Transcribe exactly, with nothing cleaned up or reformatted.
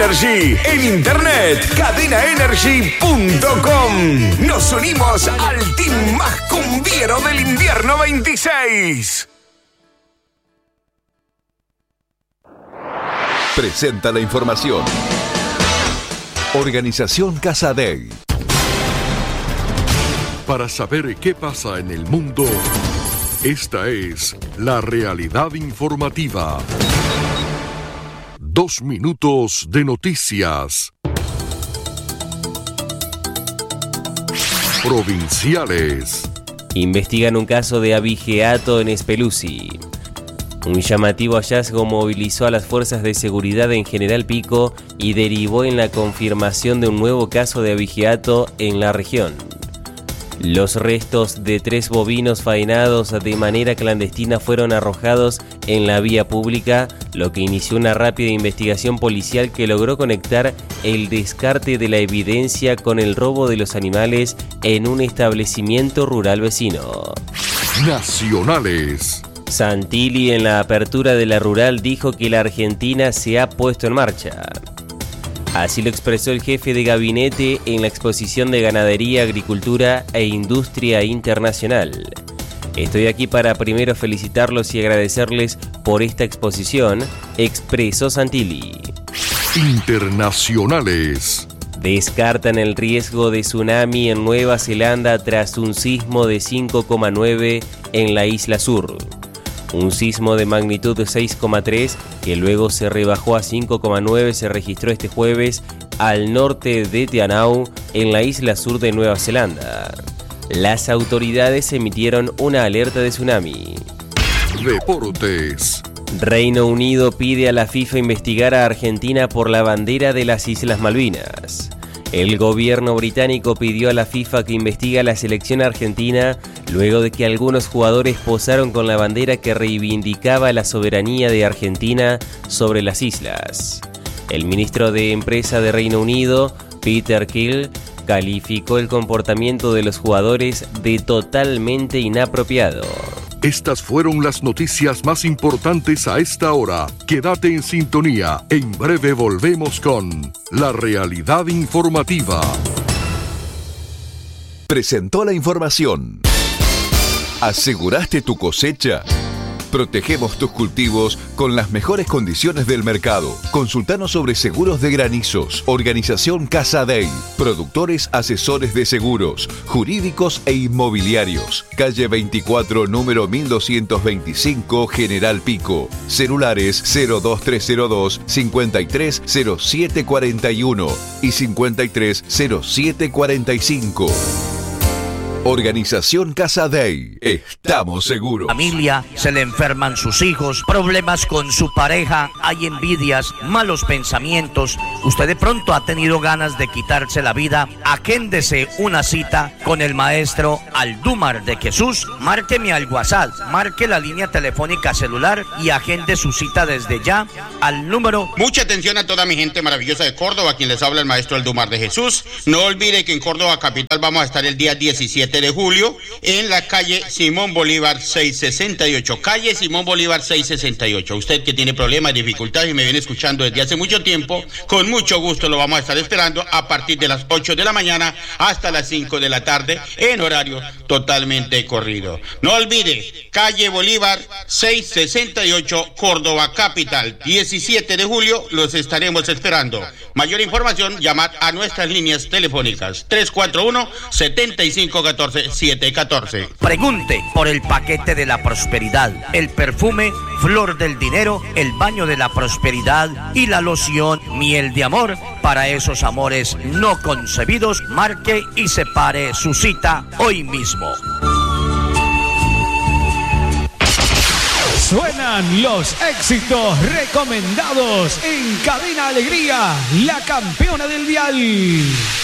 Energy en internet, cadena energy punto com. Nos unimos al team más cumbiero del invierno veintiséis. Presenta la información. Organización Casadei. Para saber qué pasa en el mundo, esta es la realidad informativa. Dos minutos de noticias. Provinciales. Investigan un caso de abigeato en Espeluzzi. Un llamativo hallazgo movilizó a las fuerzas de seguridad en General Pico y derivó en la confirmación de un nuevo caso de abigeato en la región. Los restos de tres bovinos faenados de manera clandestina fueron arrojados en la vía pública, lo que inició una rápida investigación policial que logró conectar el descarte de la evidencia con el robo de los animales en un establecimiento rural vecino. Nacionales. Santilli, en la apertura de la rural, dijo que la Argentina se ha puesto en marcha. Así lo expresó el jefe de gabinete en la exposición de Ganadería, Agricultura e Industria Internacional. Estoy aquí para primero felicitarlos y agradecerles por esta exposición, expresó Santilli. Internacionales. Descartan el riesgo de tsunami en Nueva Zelanda tras un sismo de cinco coma nueve en la isla sur. Un sismo de magnitud de seis coma tres, que luego se rebajó a cinco coma nueve, se registró este jueves al norte de Te Anau, en la isla sur de Nueva Zelanda. Las autoridades emitieron una alerta de tsunami. Deportes. Reino Unido pide a la FIFA investigar a Argentina por la bandera de las Islas Malvinas. El gobierno británico pidió a la FIFA que investigue a la selección argentina luego de que algunos jugadores posaron con la bandera que reivindicaba la soberanía de Argentina sobre las islas. El ministro de Empresa de Reino Unido, Peter Kill, calificó el comportamiento de los jugadores de totalmente inapropiado. Estas fueron las noticias más importantes a esta hora. Quédate en sintonía. En breve volvemos con La Realidad Informativa. Presentó la información. ¿Aseguraste tu cosecha? Protegemos tus cultivos con las mejores condiciones del mercado. Consultanos sobre seguros de granizos. Organización Casadei. Productores asesores de seguros, jurídicos e inmobiliarios. Calle veinticuatro, número mil doscientos veinticinco, General Pico. Celulares cero dos tres cero dos, cincuenta y tres cero siete cuarenta y uno y cincuenta y tres cero siete cuarenta y cinco. Organización Casadei. Estamos seguros. Familia, se le enferman sus hijos, problemas con su pareja, hay envidias, malos pensamientos. Usted de pronto ha tenido ganas de quitarse la vida. Agéndese una cita con el maestro Aldúmar de Jesús. Márqueme al WhatsApp, marque la línea telefónica celular y agende su cita desde ya al número. Mucha atención a toda mi gente maravillosa de Córdoba, quien les habla el maestro Aldúmar de Jesús. No olvide que en Córdoba capital vamos a estar el día diecisiete de julio en la calle Simón Bolívar seiscientos sesenta y ocho, calle Simón Bolívar seiscientos sesenta y ocho. Usted que tiene problemas, dificultades y me viene escuchando desde hace mucho tiempo, con mucho gusto lo vamos a estar esperando a partir de las ocho de la mañana hasta las cinco de la tarde en horario totalmente corrido. No olvide, calle Bolívar seiscientos sesenta y ocho, Córdoba capital, diecisiete de julio, los estaremos esperando. Mayor información, llamar a nuestras líneas telefónicas tres cuatro uno, setenta y cinco catorce, setecientos catorce. Pregunte por el paquete de la prosperidad, el perfume Flor del Dinero, el baño de la prosperidad y la loción Miel de Amor para esos amores no concebidos. Marque y separe su cita hoy mismo. Suenan los éxitos recomendados en Cadena Alegría, la campeona del dial.